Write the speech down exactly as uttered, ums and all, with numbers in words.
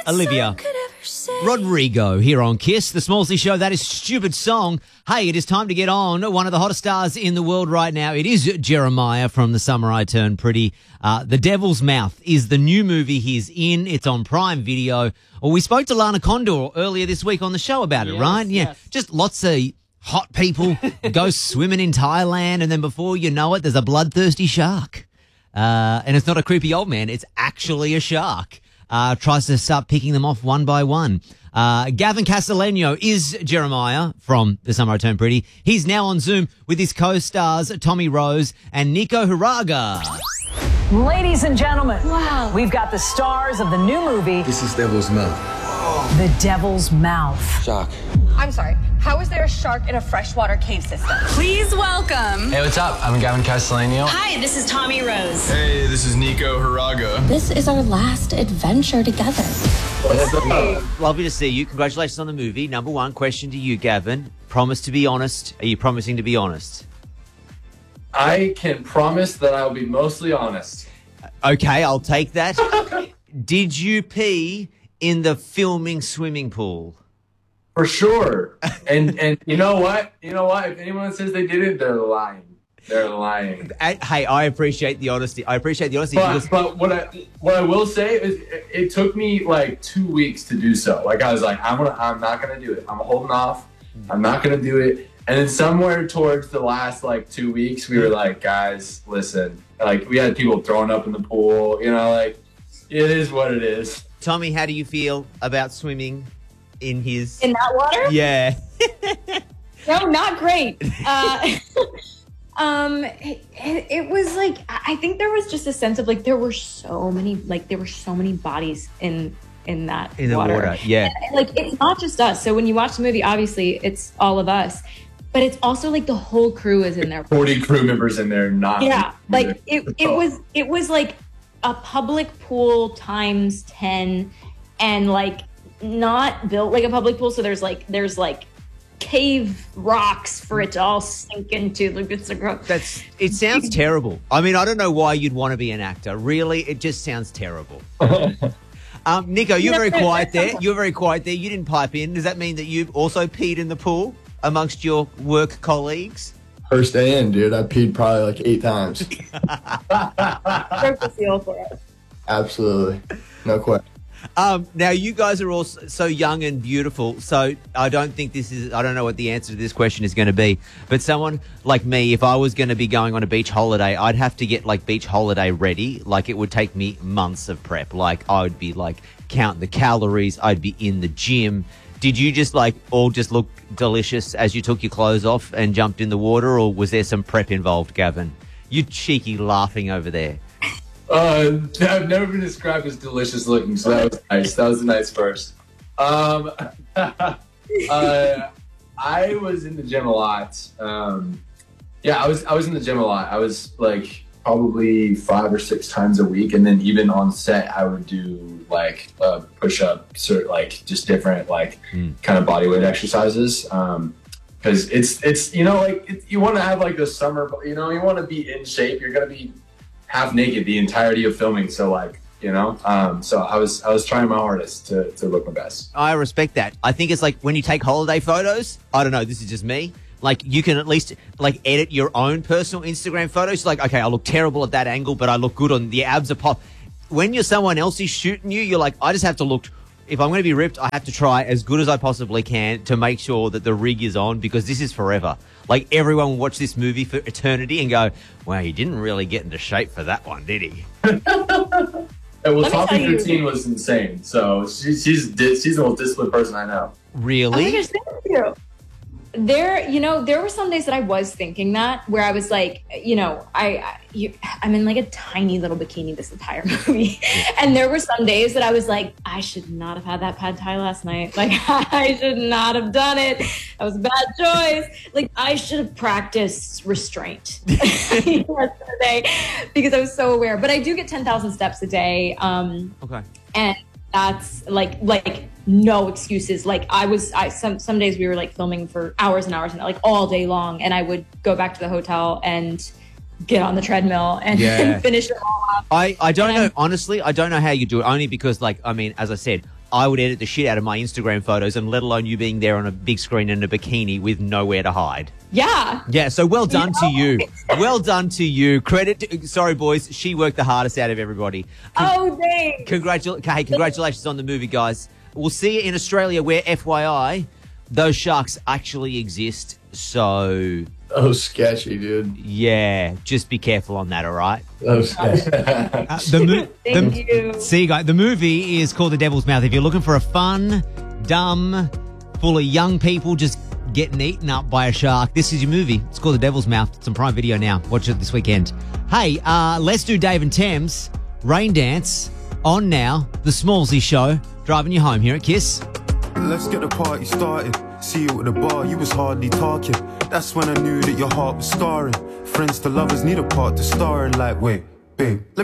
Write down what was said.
Olivia Rodrigo here on Kiss, the Smallsy Show. That is Stupid Song. Hey, it is time to get on. One of the hottest stars in the world right now. It is Jeremiah from The Summer I Turned Pretty. Uh, The Devil's Mouth is the new movie he's in. It's on Prime Video. Well, we spoke to Lana Condor earlier this week on the show about it, yes, right? Yeah, yes. Just lots of hot people go swimming in Thailand, and then before you know it, there's a bloodthirsty shark. Uh, and it's not a creepy old man. It's actually a shark. Uh, tries to start picking them off one by one. Uh, Gavin Castellano is Jeremiah from The Summer I Turned Pretty. He's now on Zoom with his co-stars Tommy Rose and Nico Hiraga. Ladies and gentlemen, Wow. we've got the stars of the new movie, This is Devil's Mouth. The Devil's Mouth. Shock. I'm sorry. How is there a shark in a freshwater cave system? Please welcome. Hey, what's up? I'm Gavin Castellano. Hi, this is Tommy Rose. Hey, this is Nico Hiraga. This is our last adventure together. Lovely to see you. Congratulations on the movie. Number one question to you, Gavin. Promise to be honest. Are you promising to be honest? I can promise that I'll be mostly honest. Okay, I'll take that. Did you pee in the filming swimming pool? For sure. And and you know what? You know what? If anyone says they did it, they're lying. They're lying. Uh, Hey, I appreciate the honesty. I appreciate the honesty. But, because- but what I what I will say is it, it took me like two weeks to do so. Like I was like, I'm gonna I'm not gonna do it. I'm holding off. I'm not gonna do it. And then somewhere towards the last like two weeks, we were like, guys, listen. Like we had people throwing up in the pool. You know, like it is what it is. Tommy, how do you feel about swimming in his... In that water? Yeah. No, not great. Uh, um, it, it was like, I think there was just a sense of like, there were so many, like there were so many bodies in in that In the water. water, yeah. And, like, it's not just us. So when you watch the movie, obviously it's all of us, but it's also like the whole crew is in there. forty crew members in there, not Yeah, like it, it was it was like a public pool times ten, and like not built like a public pool. So there's like there's like cave rocks for it to all sink into. Like it's a gross. That's. It sounds terrible. I mean, I don't know why you'd want to be an actor. Really, it just sounds terrible. um, Nico, you're very quiet there. You're very quiet there. You didn't pipe in. Does that mean that you also peed in the pool amongst your work colleagues? First day in, dude. I peed probably like eight times. Perfect seal for us. Absolutely. No question. Um, now, you guys are all s- so young and beautiful, so I don't think this is, I don't know what the answer to this question is going to be, but someone like me, if I was going to be going on a beach holiday, I'd have to get, like, beach holiday ready. Like, it would take me months of prep. Like, I would be, like, counting the calories. I'd be in the gym. Did you just, like, all just look delicious as you took your clothes off and jumped in the water, or was there some prep involved, Gavin? You cheeky laughing over there. Uh, I've never been described as delicious looking, so that was nice. That was a nice first. Um, uh, I was in the gym a lot. Um, yeah, I was I was in the gym a lot. I was like probably five or six times a week, and then even on set, I would do like uh, push up, sort like just different like Mm. kind of body weight exercises. Um, because it's it's you know like it, you want to have like the summer, you know, you want to be in shape. You're gonna be half naked the entirety of filming, so like you know um so i was i was trying my hardest to to look my best. I respect that. I think it's like when you take holiday photos, I don't know, this is just me, like you can at least like edit your own personal Instagram photos. Like, okay, I look terrible at that angle, but I look good on the abs are pop. When you're someone else is shooting you, you're like, I just have to look, if I'm going to be ripped, I have to try as good as I possibly can to make sure that the rig is on, because this is forever. Like, everyone will watch this movie for eternity and go, wow, he didn't really get into shape for that one, did he? And well, Let me Toppy's tell you- routine was insane, so she, she's di- she's the most disciplined person I know. Really? Oh my gosh, thank you. There, you know, there were some days that I was thinking that, where I was like, you know, I, I you, I'm in like a tiny little bikini this entire movie, and there were some days that I was like, I should not have had that pad thai last night. Like, I should not have done it. That was a bad choice. Like, I should have practiced restraint yesterday because I was so aware. But I do get ten thousand steps a day, um, Okay. and that's like like. no excuses. Like I was, I some some days we were like filming for hours and hours and like all day long, and I would go back to the hotel and get on the treadmill and, Yeah. and finish it all off. I, I don't And know, I'm- honestly, I don't know how you do it, only because, like, I mean, as I said, I would edit the shit out of my Instagram photos, and let alone you being there on a big screen in a bikini with nowhere to hide. Yeah. Yeah, so well done You to you. Well done to you. Credit to, sorry, boys, she worked the hardest out of everybody. Con- Oh, thanks. Congratul- hey, congratulations on the movie, guys. We'll see you in Australia where, F Y I, those sharks actually exist. So, Oh, sketchy, dude. yeah, just be careful on that, all right? Oh, sketchy. Uh, the mo- Thank the- you. See you guys. The movie is called The Devil's Mouth. If you're looking for a fun, dumb, full of young people just getting eaten up by a shark, this is your movie. It's called The Devil's Mouth. It's on Prime Video now. Watch it this weekend. Hey, uh, let's do Dave and Thames. Rain Dance on now. The Smallsy Show. Driving you home here at Kiss. Let's get the party started. See you at the bar, you was hardly talking. That's when I knew that your heart was scarring. Friends to lovers need a part to star in. Like, wait, babe, let